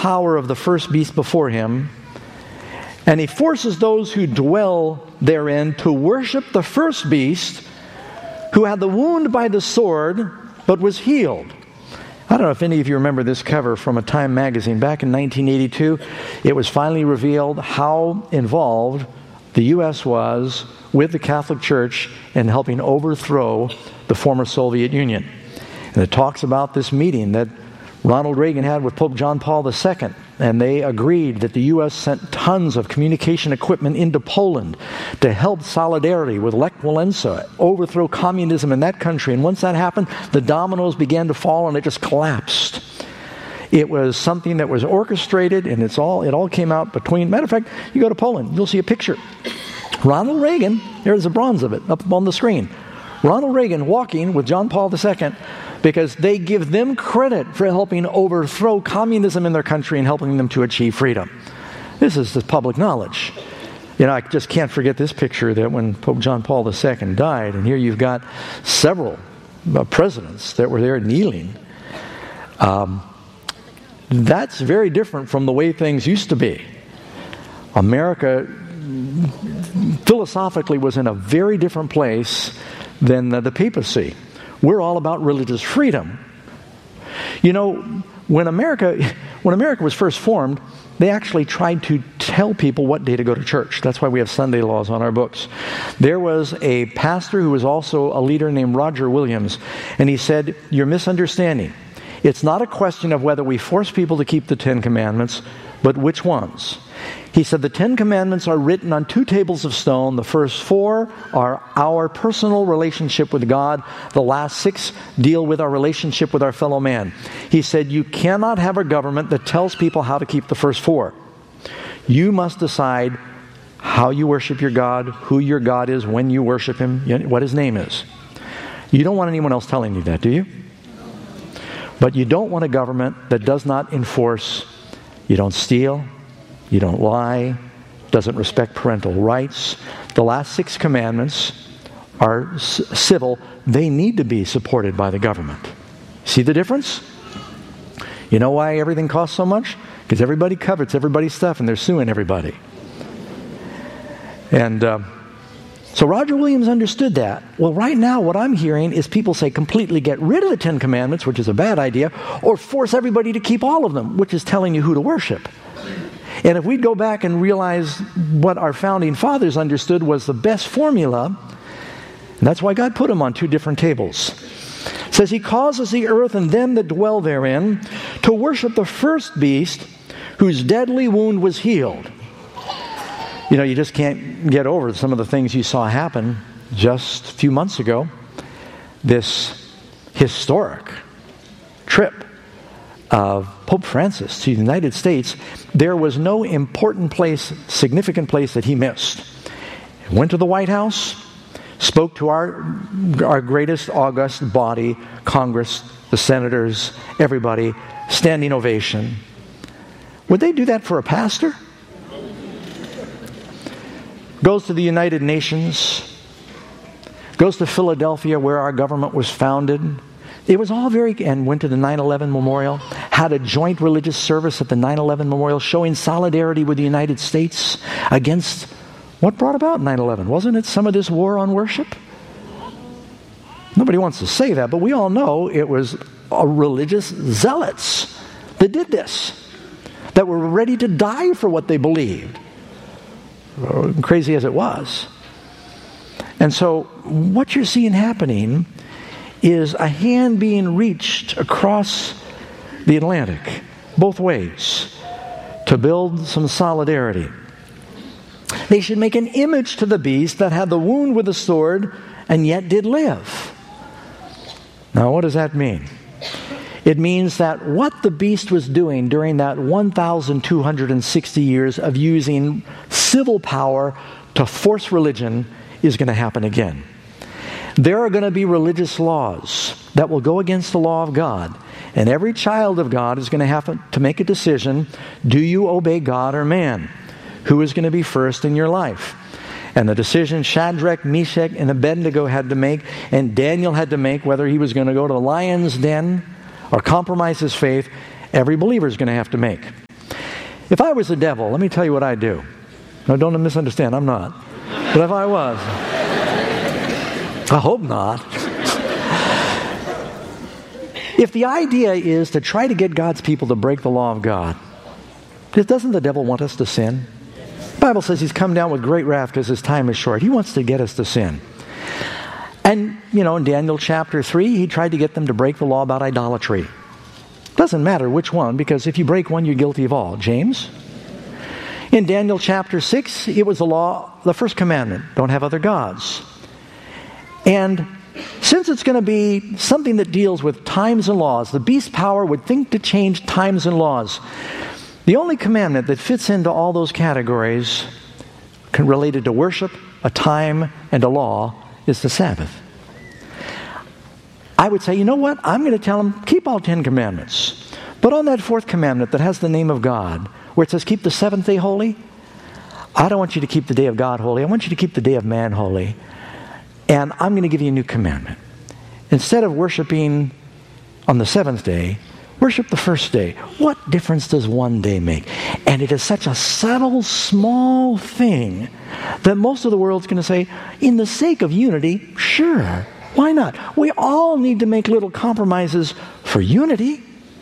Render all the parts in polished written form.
power of the first beast before him, and he forces those who dwell therein to worship the first beast who had the wound by the sword but was healed. I don't know if any of you remember this cover from a Time magazine. Back in 1982, it was finally revealed how involved the U.S. was with the Catholic Church in helping overthrow the former Soviet Union. And it talks about this meeting that Ronald Reagan had with Pope John Paul II, and they agreed that the U.S. sent tons of communication equipment into Poland to help Solidarity with Lech Walesa overthrow communism in that country. And once that happened, the dominoes began to fall and it just collapsed. It was something that was orchestrated, and it all came out between. Matter of fact, you go to Poland, you'll see a picture. Ronald Reagan, there's a bronze of it up on the screen. Ronald Reagan walking with John Paul II, because they give them credit for helping overthrow communism in their country and helping them to achieve freedom. This is the public knowledge. I just can't forget this picture that when Pope John Paul II died, and here you've got several presidents that were there kneeling. That's very different from the way things used to be. America philosophically was in a very different place than the papacy. We're all about religious freedom. When America was first formed, they actually tried to tell people what day to go to church. That's why we have Sunday laws on our books. There was a pastor who was also a leader named Roger Williams, and he said, "You're misunderstanding. It's not a question of whether we force people to keep the Ten Commandments, but which ones." He said the Ten Commandments are written on 2 tables of stone. The first 4 are our personal relationship with God. The last 6 deal with our relationship with our fellow man. He said you cannot have a government that tells people how to keep the first 4. You must decide how you worship your God, who your God is, when you worship Him, what His name is. You don't want anyone else telling you that, do you? But you don't want a government that does not enforce, you don't steal, you don't lie, doesn't respect parental rights. The last 6 commandments are civil. They need to be supported by the government. See the difference? You know why everything costs so much? Because everybody covets everybody's stuff and they're suing everybody. And so Roger Williams understood that. Well, right now what I'm hearing is people say completely get rid of the 10 Commandments, which is a bad idea, or force everybody to keep all of them, which is telling you who to worship. And if we'd go back and realize what our founding fathers understood was the best formula, and that's why God put them on 2 different tables. It says He causes the earth and them that dwell therein to worship the first beast whose deadly wound was healed. You just can't get over some of the things you saw happen just a few months ago. This historic trip of Pope Francis to the United States. There was no important place, significant place that he missed. He went to the White House, spoke to our greatest august body, Congress, the senators, everybody, standing ovation. Would they do that for a pastor? Goes to the United Nations, goes to Philadelphia where our government was founded. It was all and went to the 9/11 Memorial, had a joint religious service at the 9/11 Memorial showing solidarity with the United States against what brought about 9/11. Wasn't it some of this war on worship? Nobody wants to say that, but we all know it was religious zealots that did this, that were ready to die for what they believed, crazy as it was. And so what you're seeing happening is a hand being reached across the Atlantic, both ways, to build some solidarity. They should make an image to the beast that had the wound with the sword and yet did live. Now, what does that mean? It means that what the beast was doing during that 1,260 years of using civil power to force religion is going to happen again. There are going to be religious laws that will go against the law of God. And every child of God is going to have to make a decision. Do you obey God or man? Who is going to be first in your life? And the decision Shadrach, Meshach, and Abednego had to make, and Daniel had to make, whether he was going to go to the lion's den or compromise his faith, every believer is going to have to make. If I was the devil, let me tell you what I'd do. Now, don't misunderstand, I'm not. But if I was, I hope not. If the idea is to try to get God's people to break the law of God, doesn't the devil want us to sin? The Bible says he's come down with great wrath because his time is short. He wants to get us to sin. And, in Daniel chapter 3, he tried to get them to break the law about idolatry. Doesn't matter which one, because if you break one, you're guilty of all. James? In Daniel chapter 6, it was the law, the first commandment, don't have other gods. And since it's going to be something that deals with times and laws, the beast power would think to change times and laws. The only commandment that fits into all those categories related to worship, a time, and a law is the Sabbath. I would say, you know what? I'm going to tell them, keep all 10 commandments. But on that fourth commandment that has the name of God, where it says keep the seventh day holy, I don't want you to keep the day of God holy. I want you to keep the day of man holy. And I'm going to give you a new commandment. Instead of worshiping on the seventh day, worship the first day. What difference does one day make? And it is such a subtle, small thing that most of the world's going to say, in the sake of unity, sure, why not? We all need to make little compromises for unity.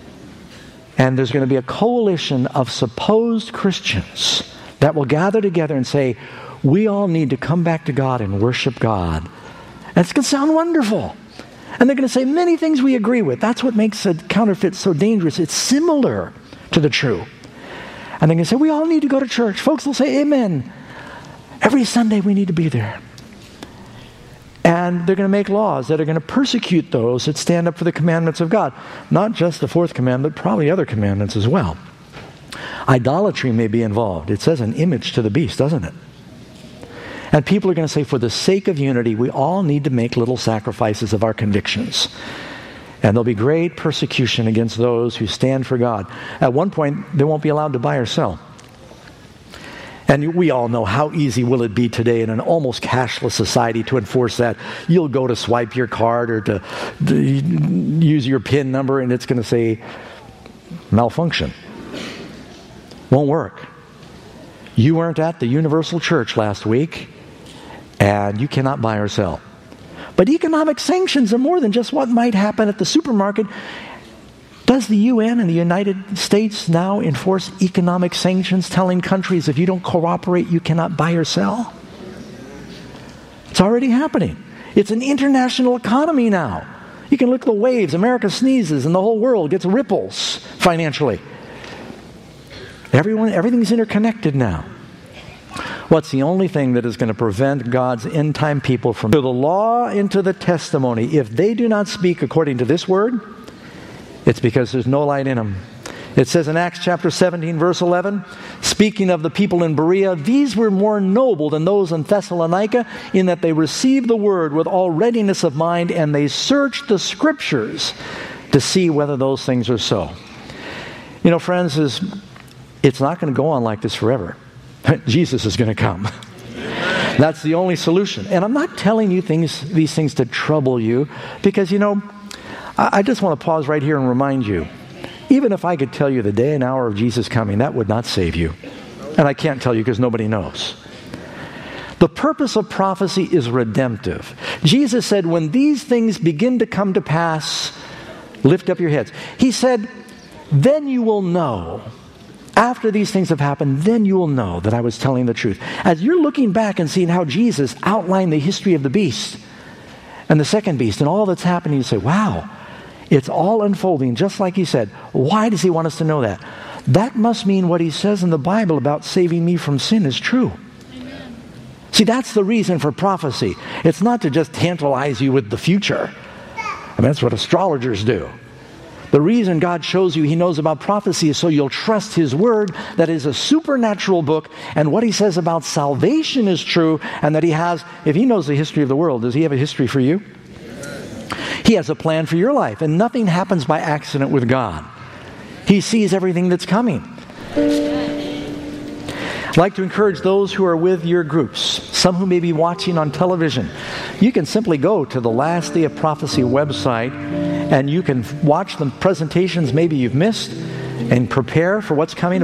And there's going to be a coalition of supposed Christians that will gather together and say, we all need to come back to God and worship God. And it's going to sound wonderful. And they're going to say many things we agree with. That's what makes a counterfeit so dangerous. It's similar to the true. And they're going to say, we all need to go to church. Folks will say, amen. Every Sunday we need to be there. And they're going to make laws that are going to persecute those that stand up for the commandments of God. Not just the fourth commandment, probably other commandments as well. Idolatry may be involved. It says an image to the beast, doesn't it? And people are going to say, for the sake of unity, we all need to make little sacrifices of our convictions. And there'll be great persecution against those who stand for God. At one point, they won't be allowed to buy or sell. And we all know how easy will it be today in an almost cashless society to enforce that. You'll go to swipe your card or to use your PIN number and it's going to say malfunction. Won't work. You weren't at the Universal Church last week and you cannot buy or sell. But economic sanctions are more than just what might happen at the supermarket. Does the UN and the United States now enforce economic sanctions telling countries if you don't cooperate, you cannot buy or sell? It's already happening. It's an international economy now. You can look at the waves. America sneezes and the whole world gets ripples financially. Everything's interconnected now. What's the only thing that is going to prevent God's end-time people from to the law and to the testimony? If they do not speak according to this word, it's because there's no light in them. It says in Acts chapter 17, verse 11, speaking of the people in Berea, these were more noble than those in Thessalonica in that they received the word with all readiness of mind and they searched the scriptures to see whether those things are so. You know, friends, it's not going to go on like this forever. Jesus is going to come. That's the only solution. And I'm not telling you these things to trouble you because, I just want to pause right here and remind you, even if I could tell you the day and hour of Jesus coming, that would not save you. And I can't tell you because nobody knows. The purpose of prophecy is redemptive. Jesus said, when these things begin to come to pass, lift up your heads. He said, then you will know. After these things have happened, then you will know that I was telling the truth. As you're looking back and seeing how Jesus outlined the history of the beast and the second beast and all that's happening, you say, wow, it's all unfolding just like he said. Why does he want us to know that? That must mean what he says in the Bible about saving me from sin is true. Amen. See, that's the reason for prophecy. It's not to just tantalize you with the future. I mean, that's what astrologers do. The reason God shows you he knows about prophecy is so you'll trust his word that is a supernatural book and what he says about salvation is true and that he has, if he knows the history of the world, does he have a history for you? He has a plan for your life and nothing happens by accident with God. He sees everything that's coming. I'd like to encourage those who are with your groups, some who may be watching on television. You can simply go to the Last Day of Prophecy website and you can watch the presentations maybe you've missed and prepare for what's coming.